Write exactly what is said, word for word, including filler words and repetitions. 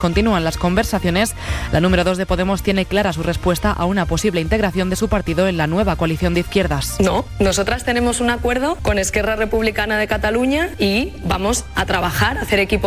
Continúan las conversaciones. La número dos de Podemos tiene clara su respuesta a una posible integración de su partido en la nueva coalición de izquierdas. No, nosotras tenemos un acuerdo con Esquerra Republicana de Cataluña y vamos a trabajar, a hacer equipo